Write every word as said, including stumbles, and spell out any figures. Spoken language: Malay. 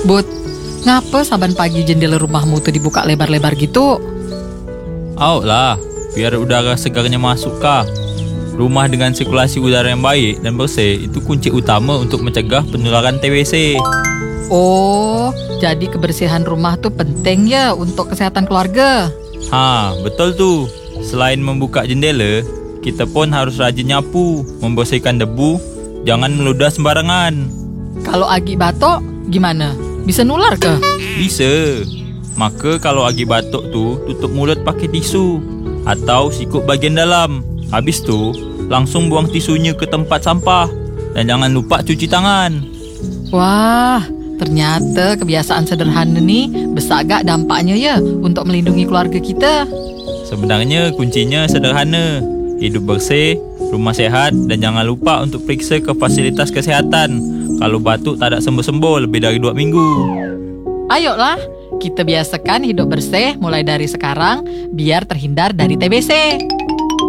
Bud, ngapa saban pagi jendela rumahmu tuh dibuka lebar-lebar gitu? Out lah, biar udara segarnya masuk kah. Rumah dengan sirkulasi udara yang baik dan bersih itu kunci utama untuk mencegah penularan T B C. Oh, jadi kebersihan rumah tuh penting ya untuk kesehatan keluarga. Ha, betul tu. Selain membuka jendela, kita pun harus rajin nyapu, membersihkan debu, jangan meludah sembarangan. Kalau Agi batuk, gimana? Bisa nular ke? Bisa. Maka kalau Agi batuk tu, tutup mulut pakai tisu atau sikut bahagian dalam. Habis tu, langsung buang tisunya ke tempat sampah. Dan jangan lupa cuci tangan. Wah, ternyata kebiasaan sederhana ni besar gak dampaknya ya untuk melindungi keluarga kita. Sebenarnya kuncinya sederhana. Hidup bersih, rumah sehat dan jangan lupa untuk periksa ke fasilitas kesihatan. Kalau batuk tak ada sembuh-sembuh lebih dari dua minggu. Ayolah, kita biasakan hidup bersih mulai dari sekarang biar terhindar dari T B C.